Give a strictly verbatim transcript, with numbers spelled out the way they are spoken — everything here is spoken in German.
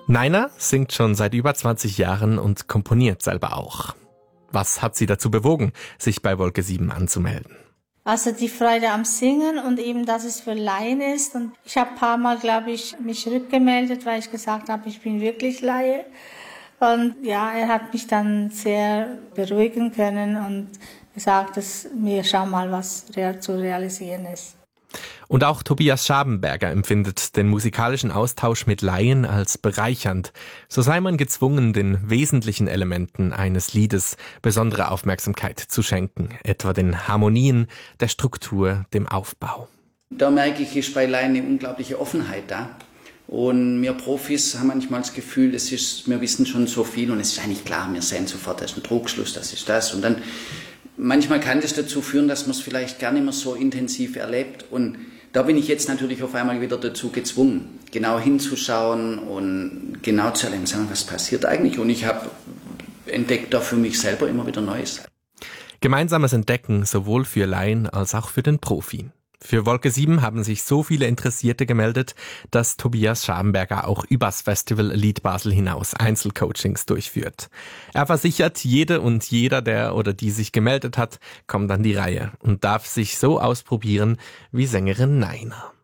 Naina singt schon seit über zwanzig Jahren und komponiert selber auch. Was hat sie dazu bewogen, sich bei Wolke sieben anzumelden? Also die Freude am Singen und eben, dass es für Laien ist. Und ich habe ein paar Mal, glaube ich, mich rückgemeldet, weil ich gesagt habe, ich bin wirklich Laie. Und ja, er hat mich dann sehr beruhigen können und gesagt, dass wir schauen mal, was zu realisieren ist. Und auch Tobias Schabenberger empfindet den musikalischen Austausch mit Laien als bereichernd. So sei man gezwungen, den wesentlichen Elementen eines Liedes besondere Aufmerksamkeit zu schenken, etwa den Harmonien, der Struktur, dem Aufbau. Da merke ich, ist bei Laien eine unglaubliche Offenheit da. Und wir Profis haben manchmal das Gefühl, es ist, wir wissen schon so viel und es ist eigentlich klar, wir sehen sofort, das ist ein Trugschluss, das ist das. Und dann manchmal kann das dazu führen, dass man es vielleicht gar nicht mehr so intensiv erlebt. Und da bin ich jetzt natürlich auf einmal wieder dazu gezwungen, genau hinzuschauen und genau zu erleben, sagen, was passiert eigentlich. Und ich habe entdeckt da für mich selber immer wieder Neues. Gemeinsames Entdecken sowohl für Laien als auch für den Profi. Für Wolke sieben haben sich so viele Interessierte gemeldet, dass Tobias Schabenberger auch übers Festival Lied Basel hinaus Einzelcoachings durchführt. Er versichert, jede und jeder, der oder die sich gemeldet hat, kommt an die Reihe und darf sich so ausprobieren wie Sängerin Naina.